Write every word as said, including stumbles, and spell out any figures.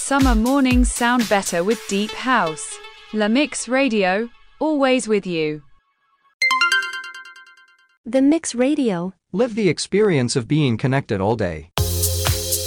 summer mornings sound better with deep house. La Mix Radio, always with you. The Mix Radio. Live the experience of being connected all day.